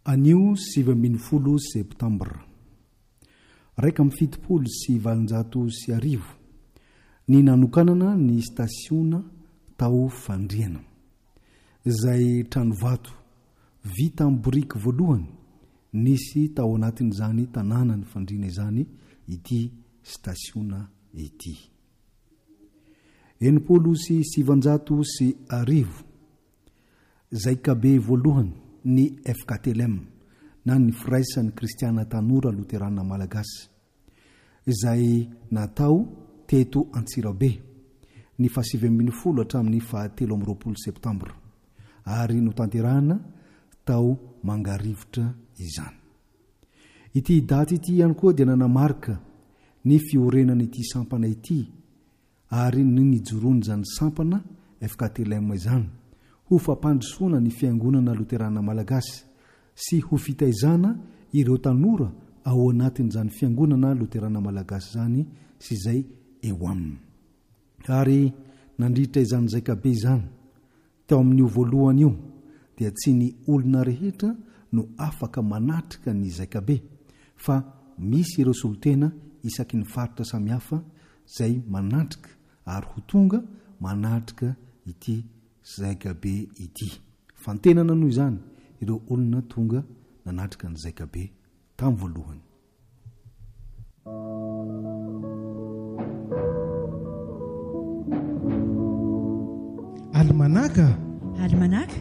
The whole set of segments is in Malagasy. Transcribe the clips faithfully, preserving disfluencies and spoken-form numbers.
Anio sivy ambin'ny folo septambra raika amin'ny fitopolo sy valonjato sy arivo ny nanokanana ny stasiona tao fandriana izay tranovato vita amin'ny boriky voalohany nisy tao anatin'izany tanàna ny fandriana izany ity stasiona ity. Enimpolo sy sivanjato sy arivo zay kabe voalohany ny F K T L M na ny firaisan'ny kristiana tanora luterana malagasy izay natao teto Antsirabe ny fahasivy ambin'ny folo hatramin'ny fahatelo amby roapolo septambra ary notanterahana tao Mangarivotra izany. Ity daty ity ihany koa dia nanamarika ny fiorenan'ity sampana ity ary ny nijoroany zany sampana F K T L M izany ho fampandrosoana ny fiangonana luterana malagasy sy ho fitaizana ireo tanora ao anatin'izany fiangonana luterana malagasy zany sy izay eo aminy. Ary nandritra izany zaikabe izany tao amin'io voalohany io dia tsy ny olona rehetra no afaka manatrika ny zaikabe fa misy ireo solotena isaky ny faritra samihafa zay manatrika ary ho tonga manatrika ity zaikabe ity. Fantenana noho izany ireo olona tonga nanatrika ny zaikabe tamin'ny voalohany. Almanaka Almanaka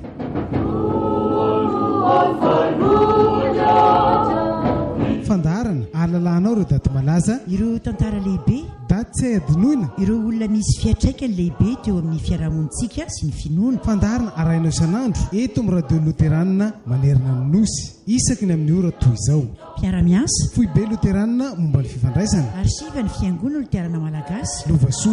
fandarana ahalalànao ireo daty malaza ireo tantara lehibe daty tsy hay adinoina ireo olona misy fiatraikany lehibe teo amin'ny fiarahamonitsika sy ny finoana. Fandarana arainao isan'andro eto amin'ny radio luteranina manerana ny nosy isaky ny amin'ny ora toy izao. Mpiara-miasa foibe luteranina momba ny fifandraisana arsiva ny fiangonana luterana malagasy lovasoa